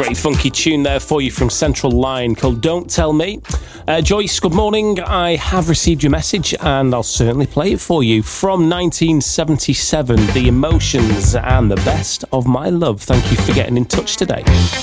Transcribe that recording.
Great funky tune there for you from Central Line called Don't Tell Me. Joyce, good morning. I have received your message and I'll certainly play it for you. From 1977, The Emotions and The Best of My Love. Thank you for getting in touch today.